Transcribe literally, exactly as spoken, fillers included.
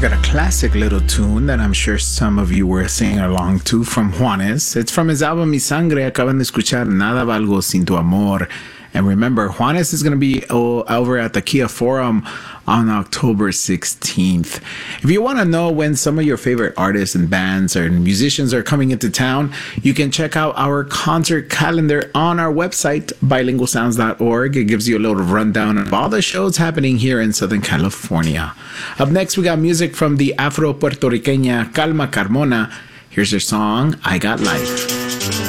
got a classic little tune that I'm sure some of you were singing along to from Juanes. It's from his album Mi Sangre. Acaban de escuchar Nada Valgo Sin Tu Amor. And remember, Juanes is going to be over at the Kia Forum on October sixteenth. If you want to know when some of your favorite artists and bands and musicians are coming into town, you can check out our concert calendar on our website, bilingual sounds dot org. It gives you a little rundown of all the shows happening here in Southern California. Up next, we got music from the Afro-Puertorriqueña Calma Carmona. Here's her song, I Got Life.